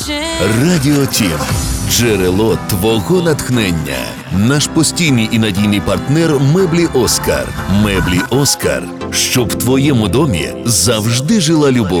Радіо Тім – джерело твого натхнення. Наш постійний і надійний партнер меблі Оскар. Меблі Оскар. Щоб в твоєму домі завжди жила любов.